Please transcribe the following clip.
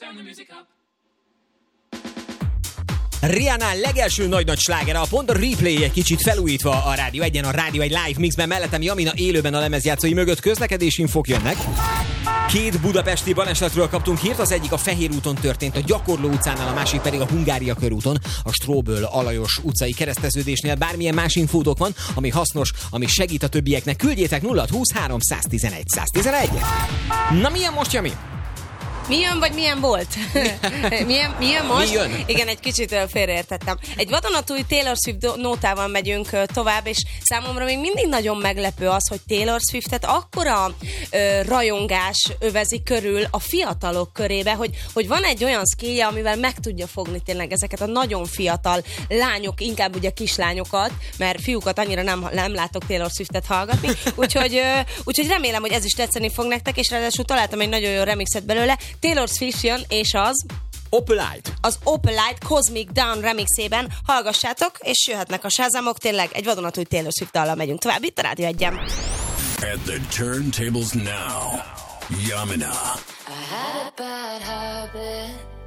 Rihanna legelső nagy-nagy slágere, a pont a replay egy kicsit felújítva a Rádió 1-en, a Rádió 1 live mixben, mellettem Jamina élőben a lemezjátszói mögött, közlekedésinfók jönnek. 2 budapesti balesetről kaptunk hírt, az egyik a Fehér úton történt, a Gyakorló utcánál, a másik pedig a Hungária körúton, a Stróböl-Alajos utcai kereszteződésnél. Bármilyen más infótok van, ami hasznos, ami segít a többieknek, küldjétek 0623 111 111. Na milyen most, Jami? Milyen vagy milyen volt? milyen most? Mi jön? Igen, egy kicsit félreértettem. Egy vadonatúj Taylor Swift nótával megyünk tovább, és számomra még mindig nagyon meglepő az, hogy Taylor Swiftet akkora rajongás övezi körül a fiatalok körébe, hogy van egy olyan skillje, amivel meg tudja fogni tényleg ezeket a nagyon fiatal lányok, inkább ugye kislányokat, mert fiúkat annyira nem látok Taylor Swiftet hallgatni, úgyhogy remélem, hogy ez is tetszeni fog nektek, és ráadásul találtam egy nagyon jó remixet belőle. Taylor Swift jön, és az Opalite. Az Opalite Cosmic Dawn remixében hallgassátok, és jöhetnek a Shazamok, tényleg egy vadonatúj Taylor Swift dallal megyünk tovább itt a Rádió 1-en. At the turntables now, Yamina. I had a bad habit